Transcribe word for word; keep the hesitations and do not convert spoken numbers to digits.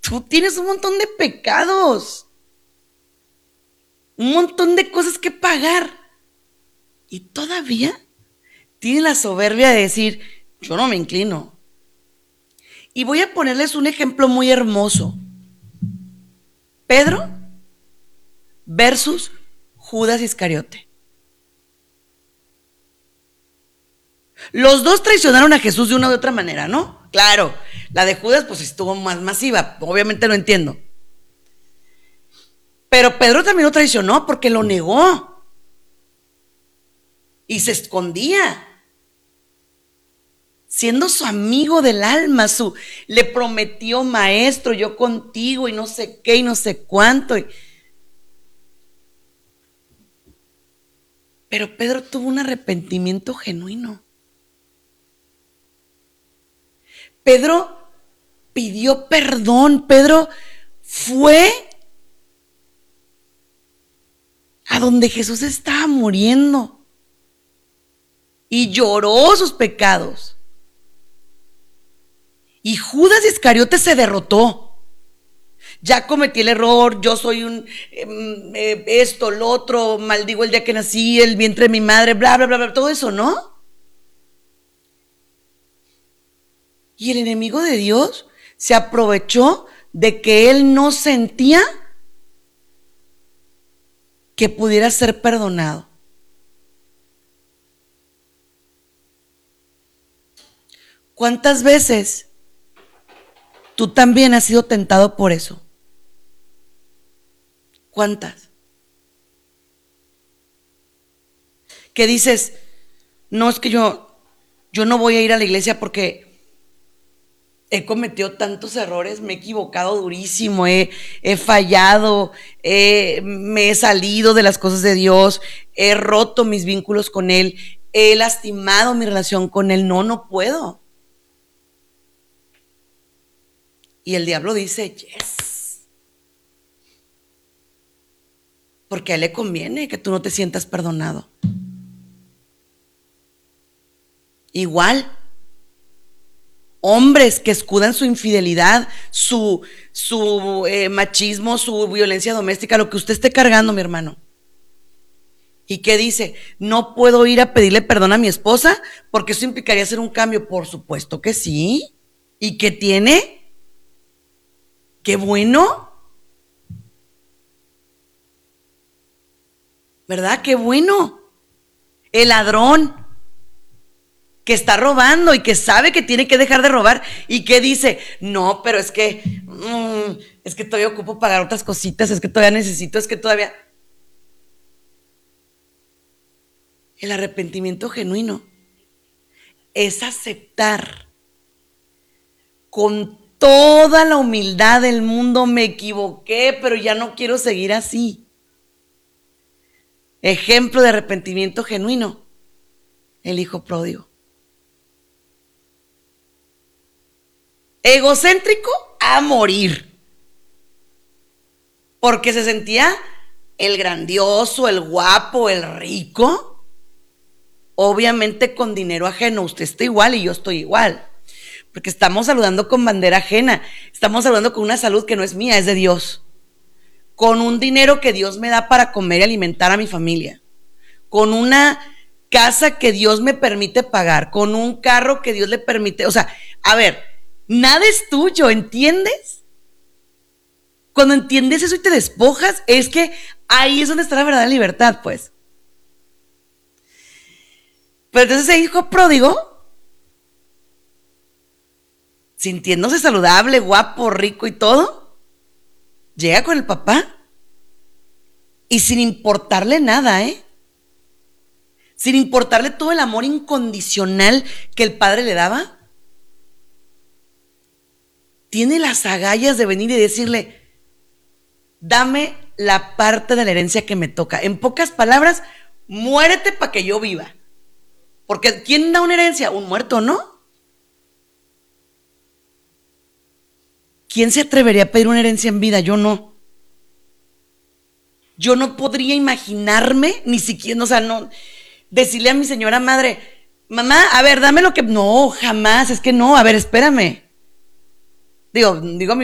Tú tienes un montón de pecados, un montón de cosas que pagar, y todavía tienes la soberbia de decir, yo no me inclino. Y voy a ponerles un ejemplo muy hermoso. Pedro versus Judas Iscariote. Los dos traicionaron a Jesús de una u otra manera, ¿no? Claro, la de Judas pues estuvo más masiva, obviamente lo entiendo. Pero Pedro también lo traicionó porque lo negó y se escondía, siendo su amigo del alma, su, le prometió, maestro, yo contigo y no sé qué y no sé cuánto. Y, pero Pedro tuvo un arrepentimiento genuino. Pedro pidió perdón. Pedro fue a donde Jesús estaba muriendo y lloró sus pecados. Y Judas Iscariote se derrotó. Ya cometí el error, yo soy un eh, esto, lo otro, maldigo el día que nací, el vientre de mi madre, bla, bla, bla, bla, todo eso, ¿no? Y el enemigo de Dios se aprovechó de que él no sentía que pudiera ser perdonado. ¿Cuántas veces tú también has sido tentado por eso? ¿Cuántas? Que dices, no, es que yo, yo no voy a ir a la iglesia porque he cometido tantos errores, me he equivocado durísimo, he, he fallado, he, me he salido de las cosas de Dios, he roto mis vínculos con Él, he lastimado mi relación con Él, no, no puedo. Y el diablo dice, yes, porque a él le conviene que tú no te sientas perdonado. Igual, hombres que escudan su infidelidad, su, su eh, machismo, su violencia doméstica, lo que usted esté cargando, mi hermano. ¿Y qué dice? No puedo ir a pedirle perdón a mi esposa porque eso implicaría hacer un cambio. Por supuesto que sí. ¿Y qué tiene? ¡Qué bueno! ¿Verdad? ¡Qué bueno! El ladrón que está robando y que sabe que tiene que dejar de robar y que dice, no, pero es que mmm, es que todavía ocupo pagar otras cositas, es que todavía necesito, es que todavía... El arrepentimiento genuino es aceptar con toda la humildad del mundo, me equivoqué, pero ya no quiero seguir así. Ejemplo de arrepentimiento genuino, el hijo pródigo. Egocéntrico a morir, porque se sentía el grandioso, el guapo, el rico, obviamente con dinero ajeno. Usted está igual y yo estoy igual, porque estamos saludando con bandera ajena, estamos saludando con una salud que no es mía, es de Dios, con un dinero que Dios me da para comer y alimentar a mi familia, con una casa que Dios me permite pagar, con un carro que Dios le permite, o sea, a ver, nada es tuyo, ¿entiendes? Cuando entiendes eso y te despojas, es que ahí es donde está la verdadera libertad, pues. Pero entonces ese hijo pródigo, sintiéndose saludable, guapo, rico y todo, llega con el papá y sin importarle nada, ¿eh? Sin importarle todo el amor incondicional que el padre le daba, tiene las agallas de venir y decirle, dame la parte de la herencia que me toca. En pocas palabras, muérete para que yo viva. Porque ¿quién da una herencia? Un muerto, ¿no? ¿Quién se atrevería a pedir una herencia en vida? Yo no. Yo no podría imaginarme, ni siquiera, o sea, no, decirle a mi señora madre, mamá, a ver, dame lo que... No, jamás, es que no, a ver, espérame. Digo, digo a mi